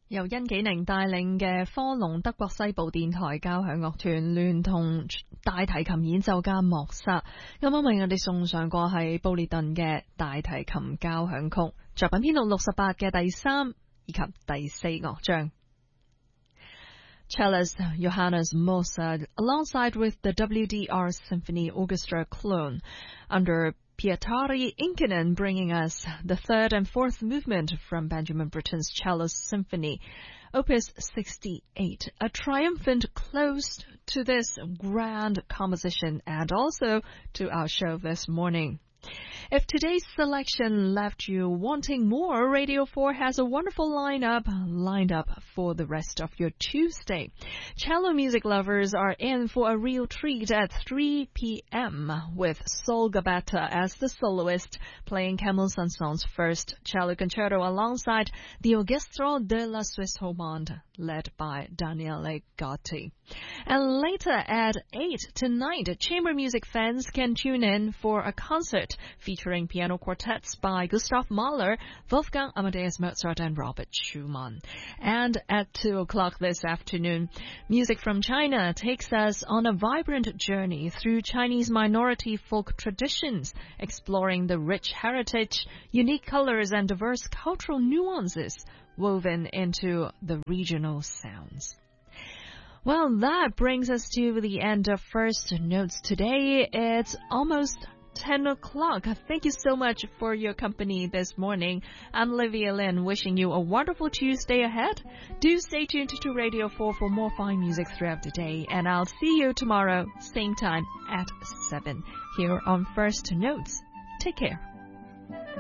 由殷紀寧帶領嘅科隆德國西部電台交響樂團聯同大提琴演奏家莫薩，啱啱為我哋送上過係布列頓嘅大提琴交響曲，作品編號68嘅第3以及第4樂章。Cellist Johannes Mozart, alongside with the WDR Symphony Orchestra Cologne, under Pietari Inkinen, bringing us the third and fourth movement from Benjamin Britten's Cello Symphony, Opus 68, a triumphant close to this grand composition and also to our show this morning. If today's selection left you wanting more, Radio 4 has a wonderful lined up for the rest of your Tuesday. Cello music lovers are in for a real treat at 3 p.m. with Sol Gabetta as the soloist, playing Camille Saint-Saëns's first cello concerto alongside the Orchestre de la Suisse Romande, led by Daniele Gotti. And later at 8 tonight, chamber music fans can tune in for a concert featuring piano quartets by Gustav Mahler, Wolfgang Amadeus Mozart, and Robert Schumann. And at 2 o'clock this afternoon, music from China takes us on a vibrant journey through Chinese minority folk traditions, exploring the rich heritage, unique colors, and diverse cultural nuances woven into the regional sounds. Well, that brings us to the end of First Notes today. It's almost 10 o'clock. Thank you so much for your company this morning. I'm Olivia Lin, wishing you a wonderful Tuesday ahead. Do stay tuned to Radio 4 for more fine music throughout the day, and I'll see you tomorrow, same time at 7, here on First Notes. Take care.